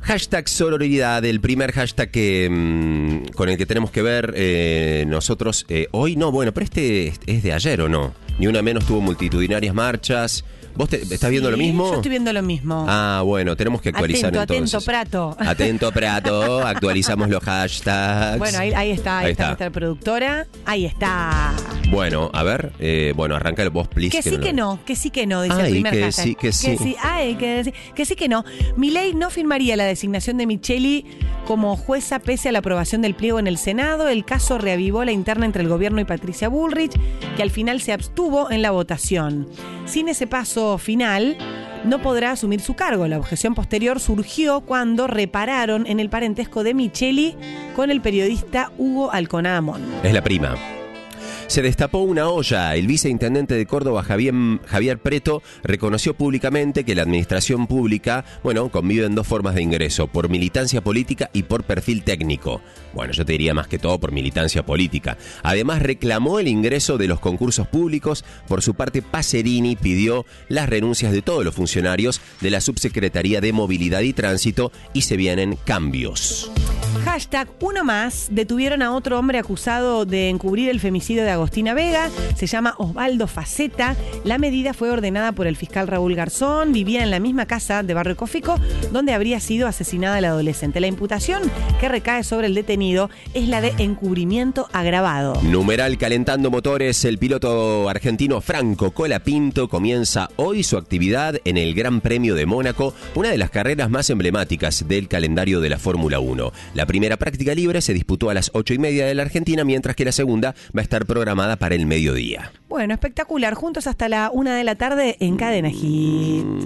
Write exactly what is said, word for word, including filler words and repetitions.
Hashtag sororidad, el primer hashtag que, mmm, con el que tenemos que ver eh, nosotros eh, hoy. No, bueno, pero este es de ayer, ¿o no? Ni una menos, tuvo multitudinarias marchas. ¿Vos te, estás viendo Sí, lo mismo? Yo estoy viendo lo mismo. Ah, bueno, tenemos que actualizar atento, entonces. Atento, Prato. Atento, Prato. Actualizamos los hashtags. Bueno, ahí, ahí está, ahí, Ahí está, está. nuestra productora. Ahí está. Bueno, a ver, eh, bueno, arranca vos, please. Que sí no que lo- no, que sí que no, dice Ay, el primer que hashtag. sí, que sí. ay, que, sí, que sí que no. Milei no firmaría la designación de Micheli como jueza pese a la aprobación del pliego en el Senado. El caso reavivó la interna entre el gobierno y Patricia Bullrich, que al final se abstuvo en la votación. Sin ese paso final, no podrá asumir su cargo. La objeción posterior surgió cuando repararon en el parentesco de Micheli con el periodista Hugo Alconada Amón. Es la prima. Se destapó una olla. El viceintendente de Córdoba, Javier, Javier Preto, reconoció públicamente que la administración pública, bueno, convive en dos formas de ingreso, por militancia política y por perfil técnico. Bueno, yo te diría más que todo por militancia política. Además, reclamó el ingreso de los concursos públicos. Por su parte, Pacerini pidió las renuncias de todos los funcionarios de la Subsecretaría de Movilidad y Tránsito y se vienen cambios. Hashtag uno más. Detuvieron a otro hombre acusado de encubrir el femicidio de Agostina Vega. Se llama Osvaldo Faceta. La medida fue ordenada por el fiscal Raúl Garzón. Vivía en la misma casa de Barrio Cofico donde habría sido asesinada la adolescente. La imputación que recae sobre el detenido es la de encubrimiento agravado. Numeral calentando motores. El piloto argentino Franco Colapinto comienza hoy su actividad en el Gran Premio de Mónaco, una de las carreras más emblemáticas del calendario de la Fórmula uno. La primera práctica libre se disputó a las ocho y media de la Argentina, mientras que la segunda va a estar programada para el mediodía. Bueno, espectacular. Juntos hasta la una de la tarde en Cadena Hit.